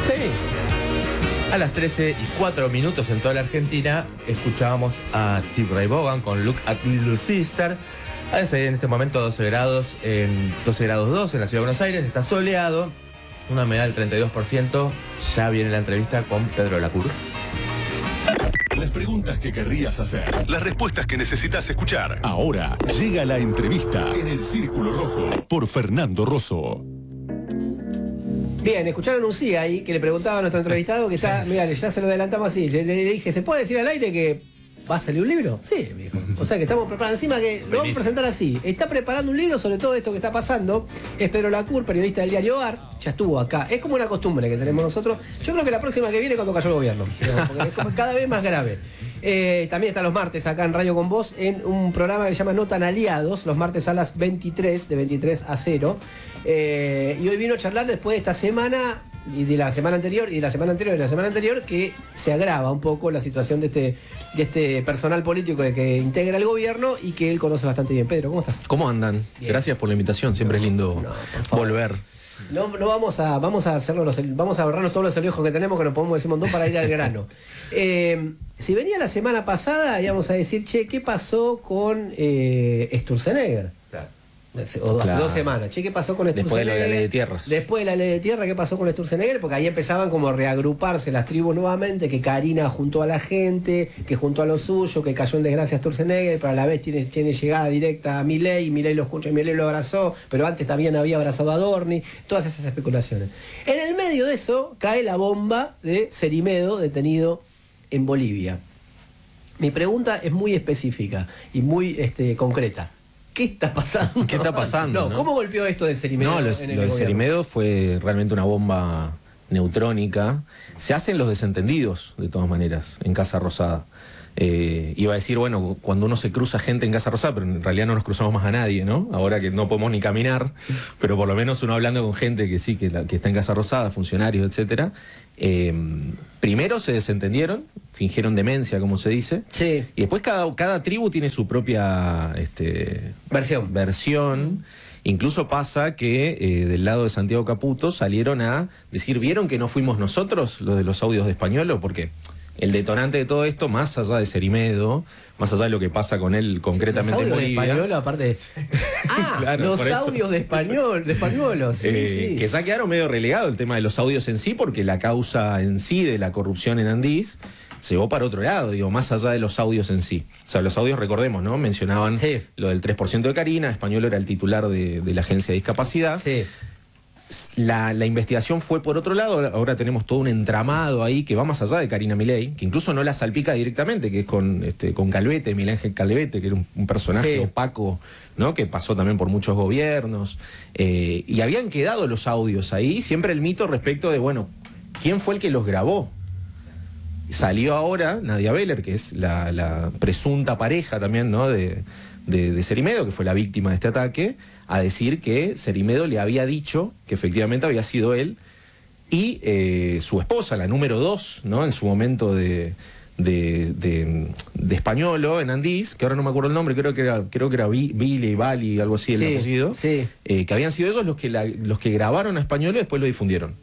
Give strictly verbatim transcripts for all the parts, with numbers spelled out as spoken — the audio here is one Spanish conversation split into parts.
Sí. A las trece y cuatro minutos en toda la Argentina, escuchábamos a Steve Ray Vaughan con Look at Little Sister. Hace en este momento doce grados, en doce grados dos en la Ciudad de Buenos Aires, está soleado, una humedad del treinta y dos por ciento. Ya viene la entrevista con Pedro Lacour. Las preguntas que querrías hacer. Las respuestas que necesitas escuchar. Ahora llega la entrevista en el Círculo Rojo por Fernando Rosso. Bien, escucharon un sí ahí que le preguntaba a nuestro entrevistado que está, mira, ya se lo adelantamos así, le, le dije, ¿se puede decir al aire que va a salir un libro? Sí, me dijo. O sea que estamos preparando, encima que lo vamos a presentar así. Está preparando un libro sobre todo esto que está pasando. Es Pedro Lacour, periodista del diario AR, ya estuvo acá. Es como una costumbre que tenemos nosotros. Yo creo que la próxima que viene cuando cayó el gobierno, porque es como cada vez más grave. Eh, también está los martes acá en Radio Con Vos en un programa que se llama No Tan Aliados, los martes a las veintitrés, de veintitrés a cero. Eh, y hoy vino a charlar después de esta semana y de la semana anterior y de la semana anterior y de la semana anterior que se agrava un poco la situación de este, de este personal político que, que integra el gobierno y que él conoce bastante bien. Pedro, ¿cómo estás? ¿Cómo andan? Bien. Gracias por la invitación, siempre no, es lindo no, volver. No, no vamos a vamos a hacerlo los, vamos a ahorrarnos todos los aliojos que tenemos, que nos podemos decir un montón para ir al grano. Eh, si venía la semana pasada, íbamos a decir, che, ¿qué pasó con eh, Sturzenegger? Claro. O hace Claro. dos semanas. Che, ¿qué pasó con Sturzenegger? Después de la ley de tierras. Después de la ley de tierra, ¿qué pasó con Sturzenegger? Porque ahí empezaban como a reagruparse las tribus nuevamente, que Karina juntó a la gente, que juntó a lo suyo, que cayó en desgracia Sturzenegger, pero a la vez tiene, tiene llegada directa a Milei, y Milei lo escucha y Milei lo abrazó, pero antes también había abrazado a Adorni, todas esas especulaciones. En el medio de eso cae la bomba de Cerimedo, detenido en Bolivia. Mi pregunta es muy específica y muy este, concreta. ¿Qué está pasando? ¿Qué está pasando, No, no? ¿Cómo golpeó esto de Cerimedo? No, lo, en el lo de gobierno? Cerimedo fue realmente una bomba neutrónica. Se hacen los desentendidos, de todas maneras, en Casa Rosada. Eh, iba a decir, bueno, cuando uno se cruza gente en Casa Rosada, pero en realidad no nos cruzamos más a nadie, ¿no? Ahora que no podemos ni caminar, pero por lo menos uno hablando con gente que sí, que, la, que está en Casa Rosada, funcionarios, etcétera. Eh, primero se desentendieron, fingieron demencia, como se dice. Sí. Y después cada, cada tribu tiene su propia este, Versión. versión. Incluso pasa que eh, del lado de Santiago Caputo salieron a decir, ¿vieron que no fuimos nosotros los de los audios de Españolo? Porque el detonante de todo esto, más allá de Cerimedo, más allá de lo que pasa con él concretamente en Los audios de Bolivia, Españolo, aparte de... Ah, Claro, los por eso. audios de español, de Españolo, sí, eh, sí. que ya quedaron medio relegados el tema de los audios en sí, porque la causa en sí de la corrupción en Andís se va para otro lado, digo, más allá de los audios en sí. O sea, los audios, recordemos, ¿no? Mencionaban Sí. lo del tres por ciento de Karina, Españolo era el titular de, de la agencia de discapacidad. Sí. La, la investigación fue por otro lado, ahora tenemos todo un entramado ahí que va más allá de Karina Milei, que incluso no la salpica directamente, que es con, este, con Calvete, Miguel Ángel Calvete, que era un, un personaje Sí. opaco, ¿no? Que pasó también por muchos gobiernos, eh, y habían quedado los audios ahí, siempre el mito respecto de, bueno, ¿quién fue el que los grabó? Salió ahora Nadia Beller, que es la, la presunta pareja también, ¿no? de, de, de Cerimedo, que fue la víctima de este ataque, a decir que Cerimedo le había dicho que efectivamente había sido él y eh, su esposa, la número dos, ¿no? En su momento de, de, de, de Españolo en Andís, que ahora no me acuerdo el nombre, creo que era, creo que era Billy, Bali, algo así, el Sí, apellido, sí. eh, que habían sido ellos los que, la, los que grabaron a Españolo y después lo difundieron.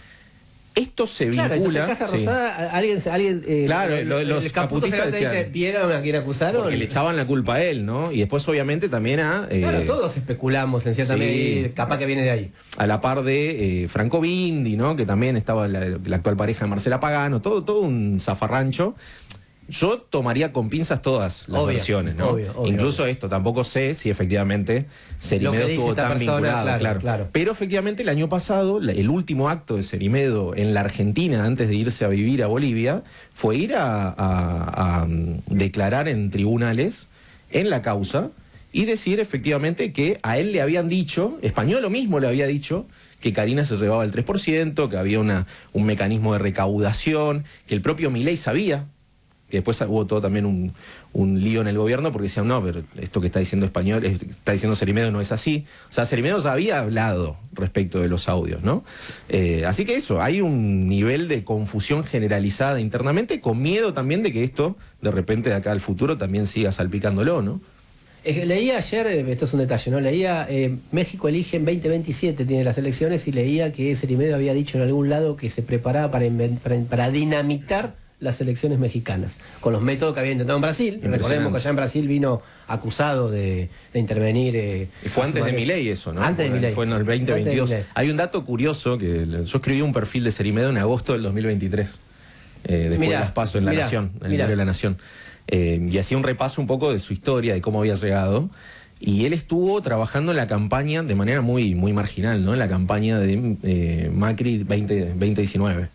Esto se Claro, entonces vincula... en Casa sí. Rosada alguien, alguien eh, Claro, el, lo- los el Caputo se caputistas levanta y dice, decían- ¿vieron a quién acusaron? Porque le echaban la culpa a él, ¿no? Y después obviamente también a... eh, Claro, todos especulamos en cierta sí. medida, capaz que viene de ahí. a la par de eh, Franco Bindi, ¿no? Que también estaba la, la actual pareja de Marcela Pagano, todo, todo un zafarrancho. Yo tomaría con pinzas todas las Obvio, versiones, ¿no? obvio, obvio, Incluso obvio. esto, tampoco sé si efectivamente Lo Cerimedo que dice estuvo esta tan persona, vinculado, claro, claro, claro. Pero efectivamente el año pasado, la- el último acto de Cerimedo en la Argentina, antes de irse a vivir a Bolivia, fue ir a, a- a, mm, declarar en tribunales en la causa y decir efectivamente que a él le habían dicho, Españolo mismo le había dicho, que Karina se llevaba el tres por ciento, que había una, un mecanismo de recaudación, que el propio Milei sabía, que después hubo todo también un, un lío en el gobierno porque decían, no, pero esto que está diciendo Español, está diciendo Cerimedo no es así. O sea, Cerimedo ya había hablado respecto de los audios, ¿no? Eh, así que eso, hay un nivel de confusión generalizada internamente, con miedo también de que esto, de repente de acá al futuro, también siga salpicándolo, ¿no? Eh, leía ayer, eh, esto es un detalle, ¿no? Leía, eh, México elige en veinte veintisiete, tiene las elecciones, y leía que Cerimedo había dicho en algún lado que se preparaba para, inven- para, para dinamitar las elecciones mexicanas, con los métodos que había intentado en Brasil. Recordemos que allá en Brasil vino acusado de, de intervenir. Eh, Y fue antes de Milei eso, ¿no? Antes de Milei. Fue en el veinte veintidós. Hay un dato curioso, que yo escribí un perfil de Cerimedo en agosto del dos mil veintitrés, eh, después Mirá, de las pasos en La mirá, Nación, en el mirá. diario La Nación. Eh, y hacía un repaso un poco de su historia, de cómo había llegado. Y él estuvo trabajando en la campaña de manera muy, muy marginal, ¿no? En la campaña de eh, Macri veinte diecinueve.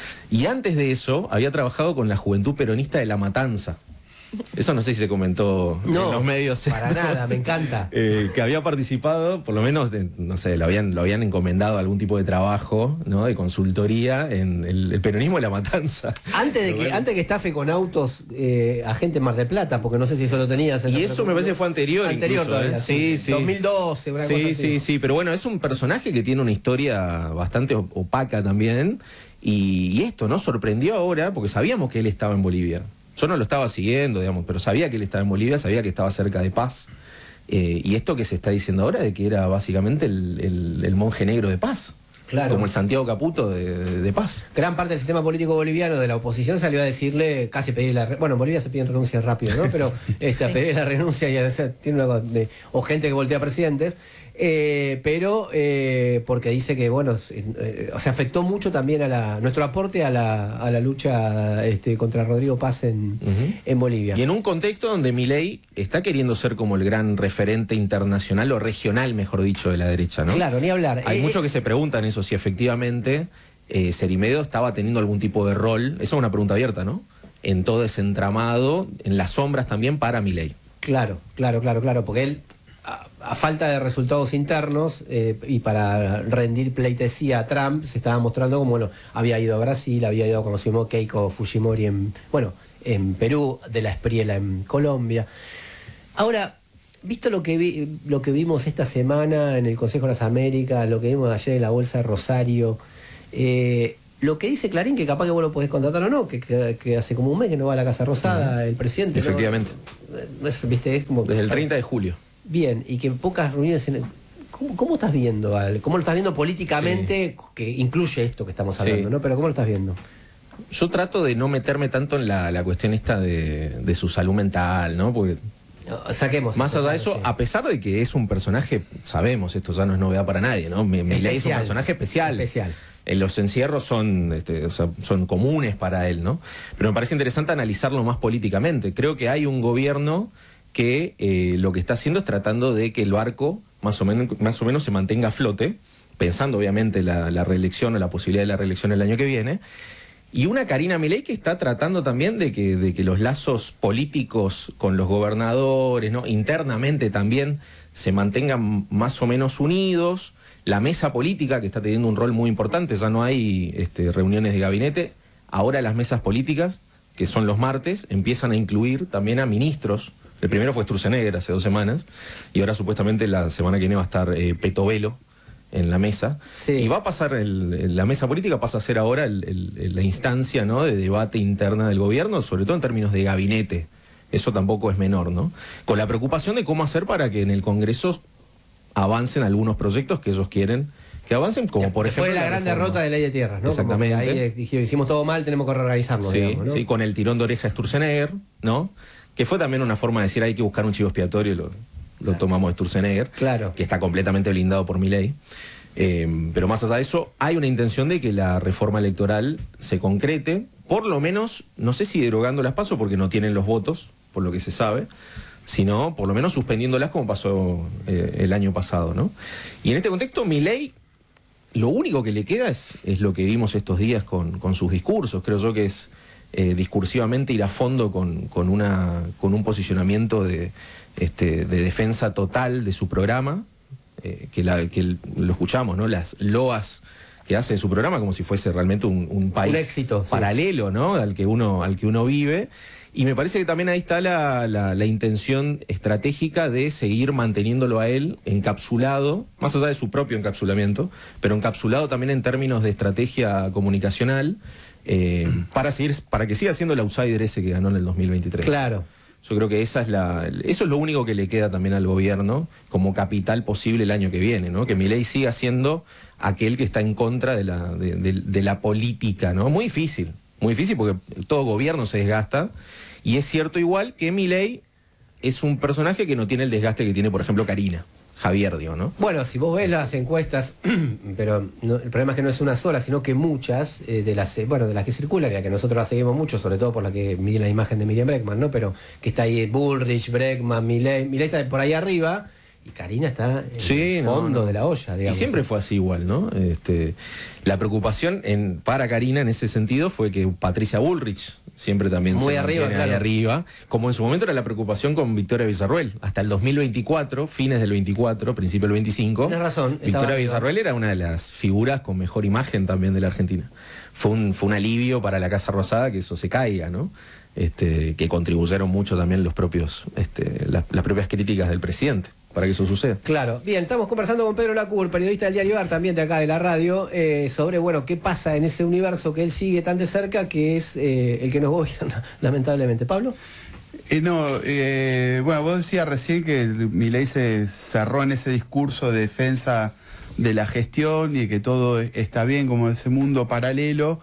Y antes de eso, había trabajado con la Juventud Peronista de La Matanza. Eso no sé si se comentó No, en los medios. para nada, me encanta. Eh, que había participado, por lo menos, de, no sé, lo habían, lo habían encomendado a algún tipo de trabajo, ¿no? De consultoría en el, el peronismo de La Matanza. Antes de que, bueno. antes que estafe con autos eh, a gente en Mar del Plata, porque no sé si eso lo tenías. Y eso me parece que fue anterior. Anterior incluso, todavía, ¿eh? Sí, sí. dos mil doce, una cosa Sí, así. sí, sí. Pero bueno, es un personaje que tiene una historia bastante opaca también. Y, y esto, ¿no? Sorprendió ahora, porque sabíamos que él estaba en Bolivia. Yo no lo estaba siguiendo, digamos, pero sabía que él estaba en Bolivia, sabía que estaba cerca de Paz. Eh, y esto que se está diciendo ahora de que era básicamente el, el- el monje negro de Paz. Claro. Como el Santiago Caputo de, de- de Paz. Gran parte del sistema político boliviano, de la oposición, salió a decirle, casi pedir la re- bueno, en Bolivia se piden renuncias rápido, ¿no? Pero este, a pedir la renuncia y a veces tiene una cosa de- o gente que voltea presidentes, eh, pero eh, porque dice que, bueno, eh, se afectó mucho también a la, nuestro aporte a la, a la lucha este, contra Rodrigo Paz en, Ujú. en Bolivia. Y en un contexto donde Milei está queriendo ser como el gran referente internacional o regional, mejor dicho, de la derecha, ¿no? Claro, ni hablar. Hay Eh, muchos que es- se preguntan eso, si efectivamente eh, Cerimedo estaba teniendo algún tipo de rol, esa es una pregunta abierta, ¿no? En todo ese entramado, en las sombras también para Milei. Claro, claro, claro, claro, porque él, a, a falta de resultados internos eh, y para rendir pleitesía a Trump, se estaba mostrando como, bueno, había ido a Brasil, había ido, conocimos Keiko Fujimori en, bueno, en Perú, de la Espriela en Colombia. Ahora, visto lo que vi, lo que vimos esta semana en el Consejo de las Américas, lo que vimos ayer en la Bolsa de Rosario, eh, lo que dice Clarín, que capaz que vos lo podés contratar o no, que, que, que hace como un mes que no va a la Casa Rosada el presidente. ¿no? Efectivamente. Es, ¿viste? Es como Desde el treinta de julio. Bien, y que pocas reuniones... En, ¿cómo, ¿Cómo estás viendo? Al, ¿Cómo lo estás viendo políticamente? Que incluye esto que estamos hablando, Sí. ¿no? Pero ¿cómo lo estás viendo? Yo trato de no meterme tanto en la, la cuestión esta de, de su salud mental, ¿no? Porque No, saquemos. más esto, allá de claro, eso, sí. a pesar de que es un personaje, sabemos, esto ya no es novedad para nadie, ¿no? Mi- Milei es un Especial. personaje especial. Especial. Eh, Los encierros son, este, o sea, son comunes para él, ¿no? Pero me parece interesante analizarlo más políticamente. Creo que hay un gobierno que eh, lo que está haciendo es tratando de que el barco más o menos, más o menos se mantenga a flote, pensando obviamente la, la reelección o la posibilidad de la reelección el año que viene. Y una Karina Milei que está tratando también de que, de que los lazos políticos con los gobernadores, ¿no? Internamente también se mantengan más o menos unidos. La mesa política, que está teniendo un rol muy importante, ya no hay este, reuniones de gabinete. Ahora las mesas políticas, que son los martes, empiezan a incluir también a ministros. El primero fue Sturzenegger hace dos semanas, y ahora supuestamente la semana que viene va a estar eh, Petovelo en la mesa. Sí. Y va a pasar, el- el- la mesa política pasa a ser ahora el- el- el- la instancia, ¿no? De debate interna del gobierno, sobre todo en términos de gabinete. Eso tampoco es menor, ¿no? Con la preocupación de cómo hacer para que en el Congreso avancen algunos proyectos que ellos quieren que avancen, como por ejemplo... Fue la, gran reforma. derrota de Ley de Tierras, ¿no? Exactamente. Como que ahí eh, dijeron, hicimos todo mal, tenemos que reorganizarnos, Sí, digamos, ¿no? sí, con el tirón de oreja Sturzenegger, ¿no? Que fue también una forma de decir hay que buscar un chivo expiatorio y lo, lo tomamos de Sturzenegger, Claro. que está completamente blindado por Milei. Eh, pero más allá de eso, hay una intención de que la reforma electoral se concrete, por lo menos, no sé si derogando las PASO porque no tienen los votos, por lo que se sabe, sino por lo menos suspendiéndolas como pasó eh, el año pasado, ¿no? Y en este contexto, Milei, lo único que le queda es, es lo que vimos estos días con, con sus discursos. Creo yo que es eh, discursivamente ir a fondo con, con, una, con un posicionamiento de, este, de defensa total de su programa, eh, que, la, que el- lo escuchamos, ¿no? Las loas que hace de su programa como si fuese realmente un, un país Un éxito, sí. paralelo, ¿no? Al que uno, al que uno vive. Y me parece que también ahí está la, la- la intención estratégica de seguir manteniéndolo a él encapsulado, más allá de su propio encapsulamiento, pero encapsulado también en términos de estrategia comunicacional, eh, para seguir, para que siga siendo el outsider ese que ganó en el dos mil veintitrés. Claro. Yo creo que esa es la, eso es lo único que le queda también al gobierno como capital posible el año que viene, ¿no? Que Milei siga siendo aquel que está en contra de la, de, de, de la política, ¿no? Muy difícil, muy difícil porque todo gobierno se desgasta. Y es cierto igual que Milei es un personaje que no tiene el desgaste que tiene, por ejemplo, Karina. Javier, digo, ¿no? Bueno, si vos ves las encuestas, pero no, el problema es que no es una sola, sino que muchas eh, de las eh, bueno, de las que circulan, ya que nosotros las seguimos mucho, sobre todo por la que mide la imagen de Miriam Bregman, ¿no? Pero que está ahí Bullrich, Bregman, Milei, Milei está por ahí arriba y Karina está en sí, el fondo no, no. de la olla, digamos. Y siempre fue así igual, ¿no? Este, la preocupación en, para Karina en ese sentido fue que Patricia Bullrich siempre también muy se arriba, claro. ahí arriba, como en su momento era la preocupación con Victoria Villarroel. Hasta el dos mil veinticuatro, fines del veinticuatro, principio del veinticinco, Tienes razón, Victoria Villarroel era una de las figuras con mejor imagen también de la Argentina. Fue un, fue un alivio para la Casa Rosada que eso se caiga, ¿no? Este, que contribuyeron mucho también los propios, este, las, las propias críticas del presidente para que eso suceda. Claro. Bien, estamos conversando con Pedro Lacour, periodista del Diario AR, también de acá de la radio, eh, sobre, bueno, qué pasa en ese universo que él sigue tan de cerca, que es eh, el que nos gobierna, lamentablemente. ¿Pablo? Eh, no, eh, bueno, vos decías recién que Milei se cerró en ese discurso de defensa de la gestión y que todo está bien como ese mundo paralelo,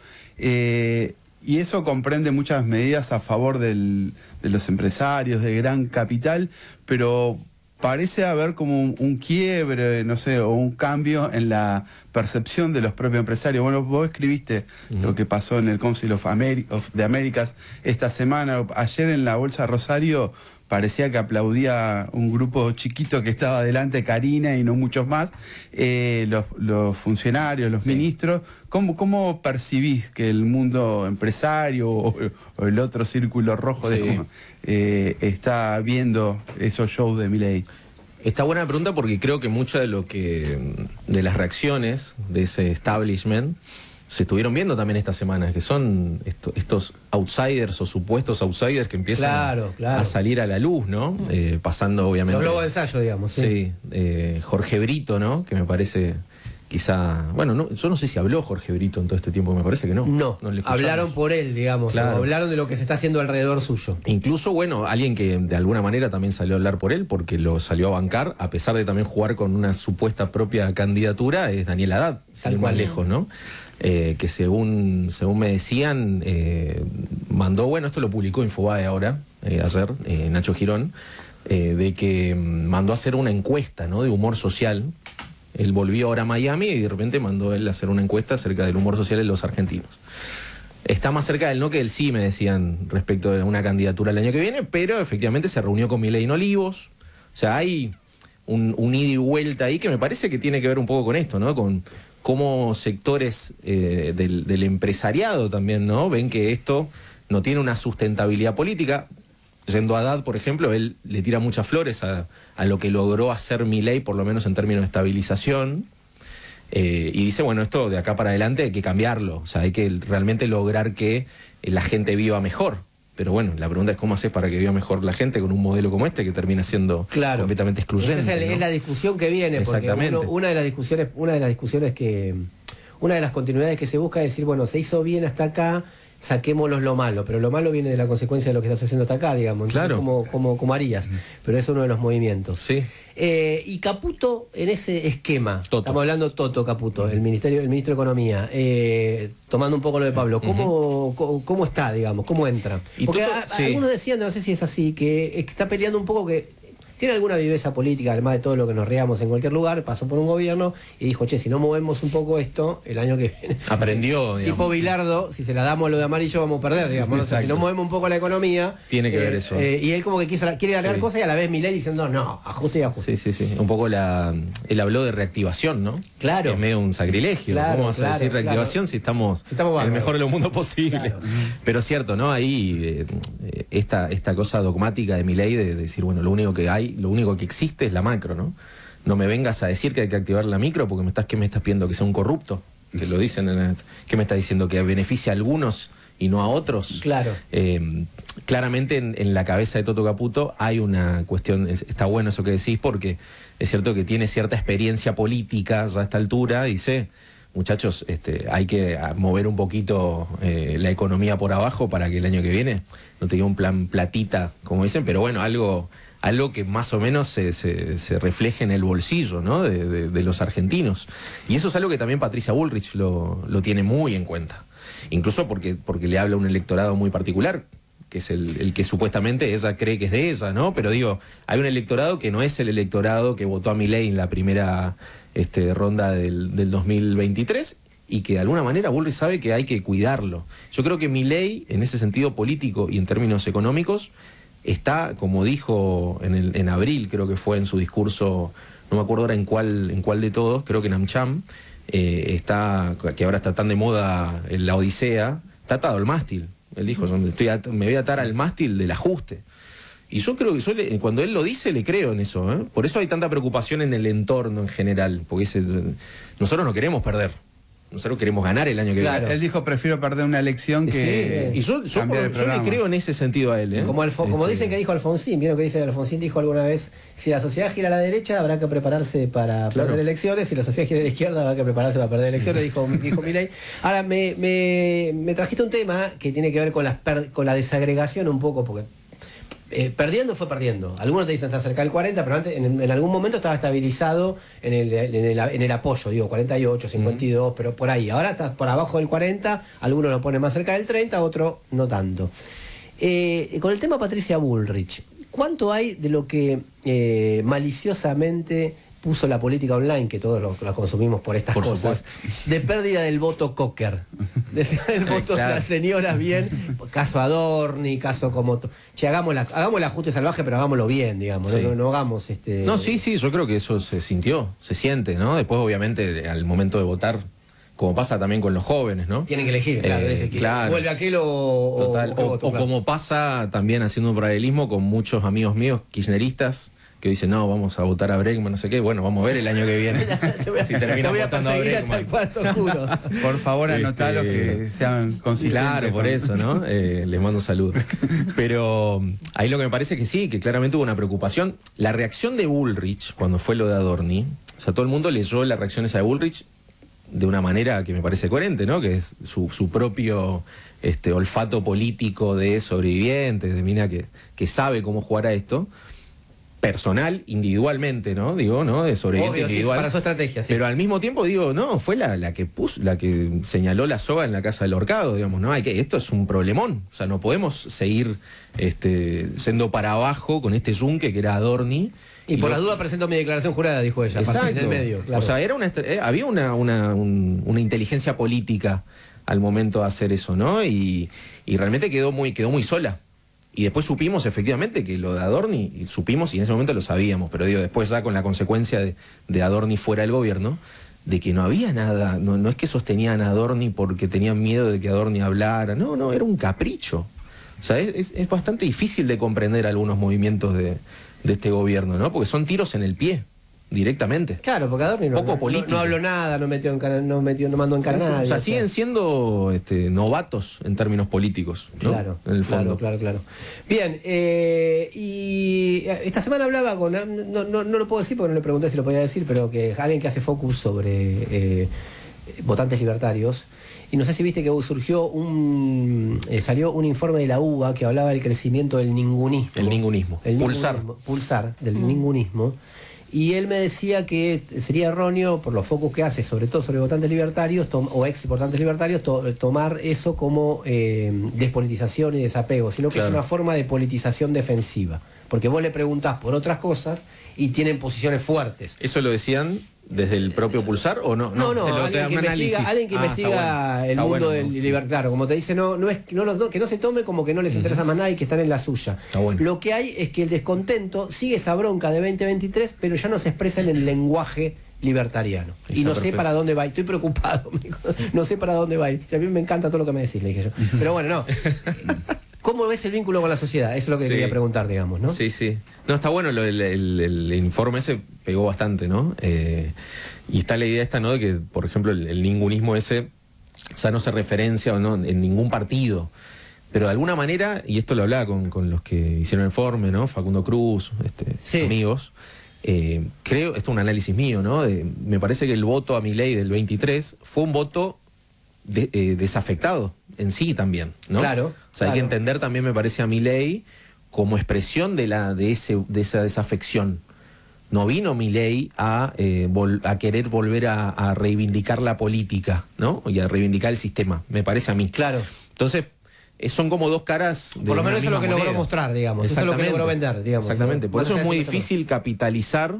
eh, y eso comprende muchas medidas a favor del, de los empresarios, del gran capital, pero parece haber como un, un quiebre, no sé, o un cambio en la percepción de los propios empresarios. Bueno, vos escribiste uh-huh. lo que pasó en el Council of, Ameri- of the Americas esta semana. Ayer en la Bolsa Rosario parecía que aplaudía un grupo chiquito que estaba adelante, Karina y no muchos más, eh, los, los funcionarios, los sí. ministros. ¿Cómo, ¿Cómo percibís que el mundo empresario o, o el otro círculo rojo sí. de cómo, eh, está viendo esos shows de Milei? Está buena pregunta porque creo que mucho de lo que de las reacciones de ese establishment se estuvieron viendo también esta semana, que son esto, estos outsiders o supuestos outsiders que empiezan claro, a, claro. a salir a la luz, ¿no? Eh, pasando obviamente... Los globos de ensayo, digamos. Sí, sí eh, Jorge Brito, ¿no? Que me parece quizá... Bueno, no, yo no sé si habló Jorge Brito en todo este tiempo, me parece que no. No, no le hablaron por él, digamos, claro. hablaron de lo que se está haciendo alrededor suyo. Incluso, bueno, alguien que de alguna manera también salió a hablar por él, porque lo salió a bancar, a pesar de también jugar con una supuesta propia candidatura, es Daniel Haddad, sin ir más lejos, ¿no? Eh, que según según me decían, eh, mandó, bueno, esto lo publicó Infobae ahora, eh, ayer, eh, Nacho Girón, eh, de que mandó a hacer una encuesta, ¿no? De humor social. Él volvió ahora a Miami y de repente mandó él a hacer una encuesta acerca del humor social en los argentinos. Está más cerca del no que del sí, me decían, respecto de una candidatura el año que viene, pero efectivamente se reunió con Milei en Olivos. O sea, hay un, un ida y vuelta ahí que me parece que tiene que ver un poco con esto, ¿no? Con cómo sectores eh, del, del empresariado también, ¿no? Ven que esto no tiene una sustentabilidad política. Yendo a Haddad, por ejemplo, él le tira muchas flores a, a lo que logró hacer Milei, por lo menos en términos de estabilización. Eh, y dice, bueno, esto de acá para adelante hay que cambiarlo. O sea, hay que realmente lograr que la gente viva mejor. Pero bueno, la pregunta es cómo haces para que viva mejor la gente con un modelo como este que termina siendo claro. completamente excluyente. Esa es, el, ¿no? es la discusión que viene, porque uno, una de las discusiones, una de las discusiones que, una de las continuidades que se busca es decir, bueno, se hizo bien hasta acá, saquémoslo lo malo, pero lo malo viene de la consecuencia de lo que estás haciendo hasta acá, digamos. Entonces, claro. como, como, como harías, pero es uno de los movimientos. Sí. Eh, y Caputo en ese esquema, Toto. estamos hablando Toto Caputo, el ministerio, el ministro de Economía, eh, tomando un poco lo de Pablo, ¿cómo, uh-huh. cómo, cómo está, digamos, cómo entra? Y Porque Toto, a, sí. algunos decían, no sé si es así, que está peleando un poco que tiene alguna viveza política, además de todo lo que nos reamos en cualquier lugar, pasó por un gobierno y dijo, che, si no movemos un poco esto, el año que viene... Aprendió, digamos. Tipo Bilardo, si se la damos lo de amarillo vamos a perder, digamos. ¿no? O sea, si no movemos un poco la economía... Tiene que eh, ver eso. Eh, y él como que quiso, quiere agregar sí. cosas y a la vez Milei diciendo, no, ajuste y ajuste. Sí, sí, sí. Un poco la... Él habló de reactivación, ¿no? Claro. Que es medio un sacrilegio. Claro, ¿Cómo vas claro, a decir reactivación claro. si estamos, si estamos en el mejor de los mundos posible? Claro. Pero es cierto, ¿no? Ahí eh, esta, esta cosa dogmática de Milei de, de decir, bueno, lo único que hay, lo único que existe es la macro, ¿no? No me vengas a decir que hay que activar la micro porque me estás, ¿qué me estás pidiendo? Que sea un corrupto, que lo dicen en el, ¿qué me estás diciendo? Que beneficia a algunos y no a otros. Claro. Eh, claramente en, en la cabeza de Toto Caputo hay una cuestión, es, está bueno eso que decís, porque es cierto que tiene cierta experiencia política ya a esta altura, dice, muchachos, este, hay que mover un poquito eh, la economía por abajo para que el año que viene no tenga un plan platita, como dicen, pero bueno, algo, algo que más o menos se, se, se refleje en el bolsillo, ¿no? de, de, de los argentinos. Y eso es algo que también Patricia Bullrich lo, lo tiene muy en cuenta. Incluso porque, porque le habla a un electorado muy particular, que es el, el que supuestamente ella cree que es de ella, ¿no? Pero digo, hay un electorado que no es el electorado que votó a Milei en la primera este, ronda del, del dos mil veintitrés y que de alguna manera Bullrich sabe que hay que cuidarlo. Yo creo que Milei, en ese sentido político y en términos económicos, está, como dijo en, el, en abril, creo que fue en su discurso, no me acuerdo ahora en cuál, en cuál de todos, creo que en AmCham, eh, está, que ahora está tan de moda en la Odisea, está atado al mástil. Él dijo, estoy at- me voy a atar al mástil del ajuste. Y yo creo que yo le, cuando él lo dice, le creo en eso. ¿eh? Por eso hay tanta preocupación en el entorno en general. Porque dice, nosotros no queremos perder. Nosotros queremos ganar el año que Claro. viene. Él dijo, prefiero perder una elección que Sí. Y yo, yo, cambiar el yo le programa. creo en ese sentido a él. ¿eh? Como, Alfo- como Este, dicen que dijo Alfonsín, ¿vieron que dice Alfonsín? Dijo alguna vez, si la sociedad gira a la derecha habrá que prepararse para Claro. perder elecciones, si la sociedad gira a la izquierda habrá que prepararse para perder elecciones, dijo, dijo Milei. Ahora, me, me, me trajiste un tema que tiene que ver con, las per- con la desagregación un poco, porque eh, perdiendo fue perdiendo. Algunos te dicen estar cerca del cuarenta, pero antes, en, en algún momento estaba estabilizado en el, en el, en el apoyo, digo, cuarenta y ocho, cincuenta y dos, pero por ahí. Ahora está por abajo del cuarenta, algunos lo ponen más cerca del treinta, otros no tanto. Eh, con el tema Patricia Bullrich, ¿cuánto hay de lo que eh, maliciosamente puso la política online, que todos lo, lo consumimos por estas Por cosas, de pérdida del voto cocker? Decía el voto Claro. de las señoras bien, caso Adorni, caso como... to- Che, hagamos, la, hagamos el ajuste salvaje, pero hagámoslo bien, digamos, Sí. no, no, no hagamos este... No, sí, sí, yo creo que eso se sintió, se siente, ¿no? Después, obviamente, al momento de votar, como pasa también con los jóvenes, ¿no? Tienen que elegir, claro, Eh, es el que claro. vuelve aquel o... o- Total. o qué O, voto, o claro. como pasa también haciendo un paralelismo con muchos amigos míos kirchneristas que dicen, no, vamos a votar a Bregman, no sé qué. Bueno, vamos a ver el año que viene Te voy a- si te terminan voy a votando a perseguir hasta el Bregman. cuarto oscuro. Por favor, Este, anotalos que sean consistentes. Claro, por con- eso, ¿no? Eh, les mando un saludo. Pero um, ahí lo que me parece que sí, que claramente hubo una preocupación. La reacción de Bullrich, cuando fue lo de Adorni, o sea, todo el mundo leyó la reacción esa de Bullrich de una manera que me parece coherente, ¿no? Que es su, su propio este, olfato político de sobreviviente, de mina que, que sabe cómo jugar a esto. Personal, individualmente, ¿no? Digo, ¿no? De sobreviviente Obvio, sí, individual. para su estrategia, sí. Pero al mismo tiempo digo, no, fue la, la que puso, la que señaló la soga en la casa del horcado, digamos, no, hay que, esto es un problemón. O sea, no podemos seguir este, siendo para abajo con este yunque que era Adorni. Y por lo- las dudas presento mi declaración jurada, dijo ella, Exacto. en el medio. Claro. O sea, era una, estra- eh, había una, una, un- una inteligencia política al momento de hacer eso, ¿no? Y, y realmente quedó muy, quedó muy sola. Y después supimos efectivamente que lo de Adorni, y supimos y en ese momento lo sabíamos, pero digo, después ya con la consecuencia de, de Adorni fuera del gobierno, de que no había nada, no, no es que sostenían a Adorni porque tenían miedo de que Adorni hablara, no, no, era un capricho. O sea, es, es- es bastante difícil de comprender algunos movimientos de, de este gobierno, ¿no? Porque son tiros en el pie, directamente. Claro, porque Adorni no, Poco no- político. no habló nada, no metió en cara, no metió, no mandó en cara a nadie. O sea, siguen siendo este, novatos en términos políticos, ¿no? Claro, En el fondo. claro, claro, claro. Bien, eh, y esta semana hablaba con, no, no, no lo puedo decir porque no le pregunté si lo podía decir, pero que alguien que hace focus sobre eh, votantes libertarios. Y no sé si viste que surgió un, eh, salió un informe de la U B A que hablaba del crecimiento del ningunismo. El ningunismo. El Pulsar. ningunismo, pulsar, del ningunismo. Y él me decía que sería erróneo, por los focus que hace, sobre todo sobre votantes libertarios, tom- o ex votantes libertarios, to- tomar eso como eh, despolitización y desapego, sino que Claro. es una forma de politización defensiva. Porque vos le preguntás por otras cosas y tienen posiciones fuertes. ¿Eso lo decían desde el propio Pulsar o no? No, no, te lo- te alguien, da que un investiga, análisis. alguien que Ah, está investiga bueno. el Está mundo bueno, del ¿no? libertad. Claro, como te dice, no, no es, no, lo- no, que no se tome como que no les interesa más nada y que están en la suya. Está bueno. Lo que hay es que el descontento sigue esa bronca de veinte veintitrés, pero ya no se expresa en el lenguaje libertariano. Está Y no sé perfecto. para dónde va. y Estoy preocupado, me dijo. No sé para dónde va. Y a mí me encanta todo lo que me decís, le dije yo. Pero bueno, no. ¿Cómo ves el vínculo con la sociedad? Eso es lo que Sí. quería preguntar, digamos, ¿no? Sí, sí. No, está bueno, lo- el, el- el informe ese pegó bastante, ¿no? Eh, y está la idea esta, ¿no? De que, por ejemplo, el, el ningunismo ese ya no se referencia, ¿no? En ningún partido. Pero de alguna manera, y esto lo hablaba con, con los que hicieron el informe, ¿no? Facundo Cruz, este, Sí. amigos, Eh, creo, esto es un análisis mío, ¿no? De, me parece que el voto a Milei del veintitrés fue un voto de, eh, desafectado en sí también, ¿no? Claro. O sea, claro. hay que entender también, me parece, a Milei como expresión de, la, de, ese, de esa desafección. No vino Milei a, eh, vol, a querer volver a, a reivindicar la política, ¿no? Y a reivindicar el sistema, me parece a mí. Claro. Entonces, eh, son como dos caras de Por lo menos eso es lo que moneda. logró mostrar, digamos. Eso es lo que logró vender, digamos. Exactamente. Por Más eso allá es muy de eso, difícil capitalizar,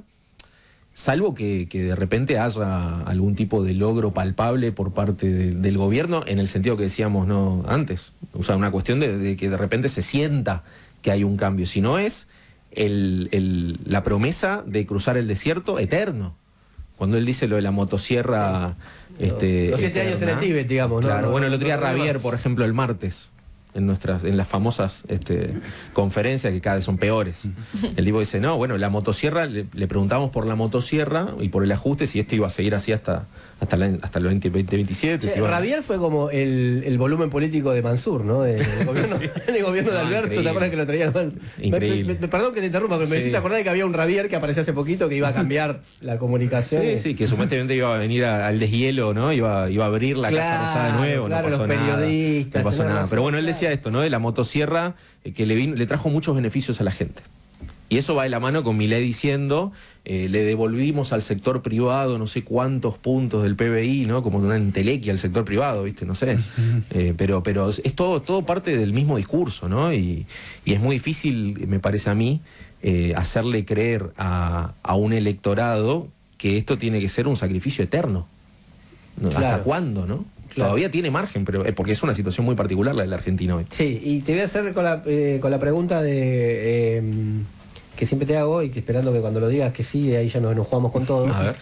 salvo que, que de repente haya algún tipo de logro palpable por parte de, del gobierno, en el sentido que decíamos no antes. O sea, una cuestión de, de que de repente se sienta que hay un cambio. Si no es el, el, la promesa de cruzar el desierto eterno. Cuando él dice lo de la motosierra... Sí. Este, los siete eterna, años en el Tíbet, digamos. Claro, ¿no? bueno, el otro día No, no, no, no. Javier, por ejemplo, el martes, en nuestras en las famosas este, conferencias que cada vez son peores. El tipo dice, no, bueno, la motosierra, le, le preguntamos por la motosierra y por el ajuste si esto iba a seguir así hasta hasta, la, hasta el veinte veintisiete. Che, si iba... Rabier fue como el, el volumen político de Mansur, ¿no? De, del gobierno, sí. el gobierno de No, Alberto, increíble. ¿te acuerdas que lo traían? Increíble. Me, me, perdón que te interrumpa, pero Sí. me hiciste acordar de que había un Rabier que apareció hace poquito que iba a cambiar la comunicación. Sí, sí, que supuestamente iba a venir a, al deshielo, ¿no? Iba, iba a abrir la Claro, Casa Rosada de nuevo, claro, no pasó los nada. periodistas, No pasó tenés nada. razón, Pero bueno, él claro. decía esto, ¿no? De la motosierra, eh, que le, vino, le trajo muchos beneficios a la gente. Y eso va de la mano con Milei diciendo, eh, le devolvimos al sector privado no sé cuántos puntos del P B I, ¿no? Como una entelequia al sector privado, ¿viste? No sé. Eh, pero pero es todo, todo parte del mismo discurso, ¿no? Y, y es muy difícil, me parece a mí, eh, hacerle creer a, a un electorado que esto tiene que ser un sacrificio eterno. ¿No? Claro. ¿Hasta cuándo, no? Claro. Todavía tiene margen, pero eh, porque es una situación muy particular la de la Argentina hoy. Sí, y te voy a hacer con la, eh, con la pregunta de eh, que siempre te hago y que esperando que cuando lo digas que sí, ahí ya nos, nos jugamos con todo. A ver.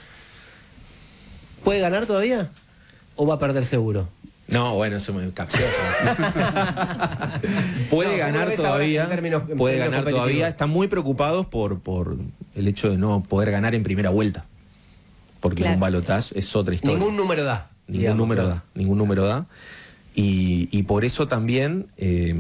¿Puede ganar todavía o va a perder seguro? No, bueno, eso me capcioso. puede No, ¿cómo ganar lo ves ahora todavía. en términos- en puede términos ganar competitivos? todavía. Están muy preocupados por, por el hecho de no poder ganar en primera vuelta. Porque Claro. un balotaje es otra historia. Ningún número da. Ningún digamos, número ¿no? da. Ningún número da. Y, y por eso también eh,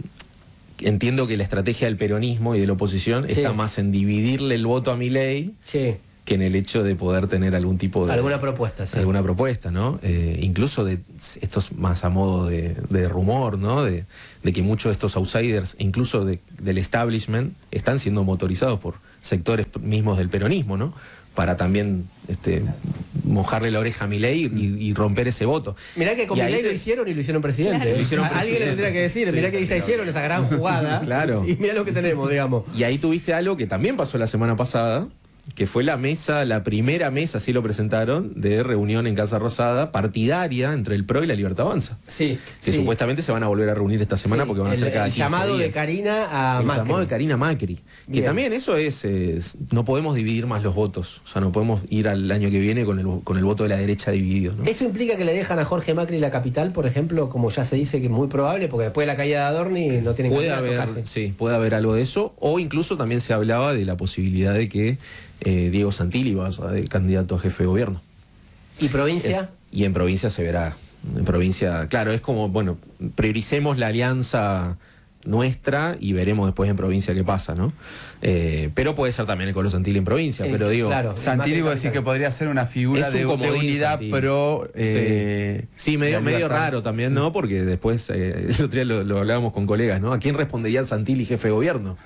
entiendo que la estrategia del peronismo y de la oposición Sí. está más en dividirle el voto a Milei Sí, que en el hecho de poder tener algún tipo de... alguna propuesta, sí. alguna propuesta, ¿no? Eh, incluso de esto es más a modo de, de rumor, ¿no? De, de que muchos de estos outsiders, incluso de- del establishment, están siendo motorizados por sectores mismos del peronismo, ¿no? Para también este, mojarle la oreja a Milei y, y romper ese voto. Mirá que con Y ahí Milei lo te- hicieron y lo hicieron presidente. Claro. ¿eh? Lo hicieron A- Alguien le presidente. tendría que decir, Sí. mirá que ya hicieron esa gran jugada. Claro. Y mirá lo que tenemos, digamos. Y ahí tuviste algo que también pasó la semana pasada, que fue la mesa, la primera mesa, así lo presentaron, de reunión en Casa Rosada, partidaria entre el P R O y la Libertad Avanza. Sí. Que sí. supuestamente se van a volver a reunir esta semana Sí, porque van a el, ser cada el quince llamado de días. Karina a El Macri. llamado de Karina Macri. Que Bien. también eso es, es- no podemos dividir más los votos. O sea, no podemos ir al año que viene con el, con el voto de la derecha dividido, ¿no? ¿Eso implica que le dejan a Jorge Macri la capital, por ejemplo, como ya se dice que es muy probable, porque después de la caída de Adorni no tienen Puede candidato haber, casi? sí, puede haber algo de eso. O incluso también se hablaba de la posibilidad de que eh, Diego Santilli va a ser candidato a jefe de gobierno. ¿Y provincia? Y en provincia se verá. En provincia, claro, es como, bueno, prioricemos la alianza nuestra y veremos después en provincia qué pasa, ¿no? Eh, pero puede ser también el Colo Santilli en provincia, Eh, pero digo... claro. Santilli, vos decís que podría ser una figura Es un de, de comodín, unidad Santilli. pro. eh, Sí, sí, medio, la medio libertad. raro también, ¿no? Porque después, eh, el otro día lo, lo hablábamos con colegas, ¿no? ¿A quién respondería Santilli jefe de gobierno?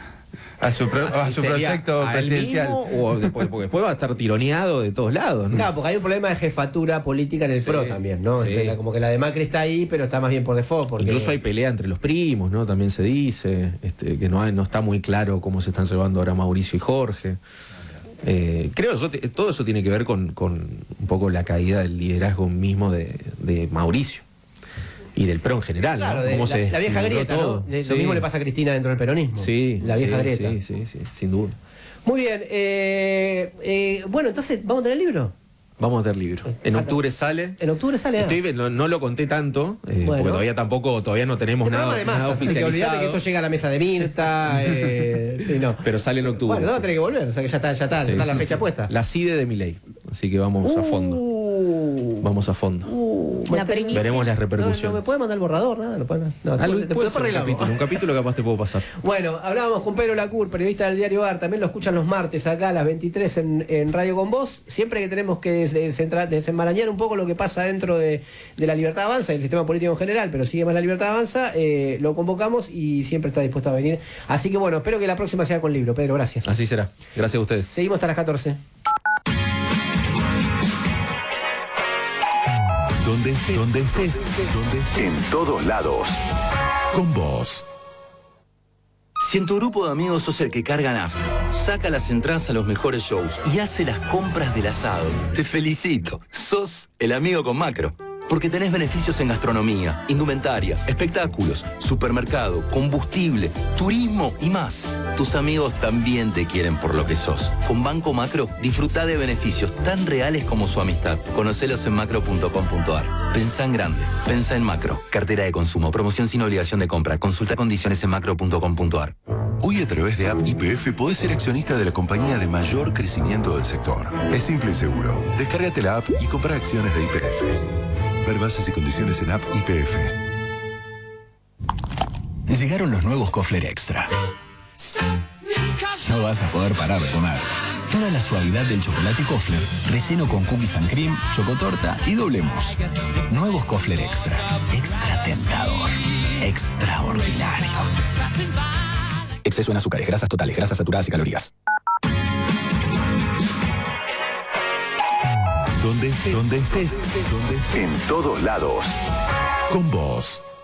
A su, pro- a su ¿Sería proyecto a él presidencial. mismo o después, porque después va a estar tironeado de todos lados, ¿no? Claro, porque hay un problema de jefatura política en el Sí, P R O también, ¿no? sí. Es como que la de Macri está ahí, pero está más bien por default. Porque... Incluso hay pelea entre los primos, ¿no? También se dice, este, que no, hay- no está muy claro cómo se están llevando ahora Mauricio y Jorge. Eh, creo que eso ti- todo eso tiene que ver con, con un poco la caída del liderazgo mismo de, de Mauricio y del P R O en general, Claro, ¿no? de, Cómo la, se la vieja desfiguró grieta, todo. ¿no? De- Sí. Lo mismo le pasa a Cristina dentro del peronismo. Sí, La vieja sí, grieta. Sí, sí, sí, sin duda. Muy bien. eh, eh, bueno, entonces, ¿vamos a tener el libro? Vamos a tener libro. En octubre sale. En octubre sale. ah. Estoy, no, no lo conté tanto, eh, Bueno. porque todavía tampoco, todavía no tenemos El nada, programa de nada masas, así que olvídate oficializado. que esto llega a la mesa de Mirta. eh, sí, no. Pero sale en octubre. Bueno, no, sí. tenés que volver, o sea que ya está, ya está, ya Sí, está la sí, fecha sí. puesta. La C I D E de Milei. Así que vamos a fondo. Uh, Vamos a fondo. uh, La primicia. Veremos las No, repercusiones. no me puede mandar el borrador, nada. No, puede- no, Algo- después- puede después ser un arreglamos. capítulo, un capítulo capaz te puedo pasar. Bueno, hablábamos con Pedro Lacour, periodista del diario AR, también lo escuchan los martes acá a las veintitrés en, en Radio con Vos. Siempre que tenemos que descentra- desenmarañar un poco lo que pasa dentro de, de la Libertad Avanza y el sistema político en general, pero sigue más la Libertad Avanza, eh, lo convocamos y siempre está dispuesto a venir. Así que bueno, espero que la próxima sea con libro. Pedro, gracias. Así será. Gracias a ustedes. Seguimos hasta las catorce. Donde estés, donde estés, donde estés. En todos lados. Con vos. Si en tu grupo de amigos sos el que carga nafta, saca las entradas a los mejores shows y hace las compras del asado, te felicito. Sos el amigo con Macro. Porque tenés beneficios en gastronomía, indumentaria, espectáculos, supermercado, combustible, turismo y más. Tus amigos también te quieren por lo que sos. Con Banco Macro, disfruta de beneficios tan reales como su amistad. Conocelos en macro punto com punto ar. Pensá en grande. Pensá en Macro. Cartera de consumo. Promoción sin obligación de compra. Consulta condiciones en macro punto com punto ar. Hoy a través de App Y P F podés ser accionista de la compañía de mayor crecimiento del sector. Es simple y seguro. Descárgate la app y compra acciones de Y P F. Ver bases y condiciones en App Y P F. Llegaron los nuevos Kofler Extra. No vas a poder parar de comer. Toda la suavidad del chocolate Kofler, relleno con cookies and cream, chocotorta y doble mousse. Nuevos Kofler Extra. Extra tentador. Extraordinario. Exceso en azúcares, grasas totales, grasas saturadas y calorías. Donde estés, donde estés, donde estés. En todos lados. Con vos.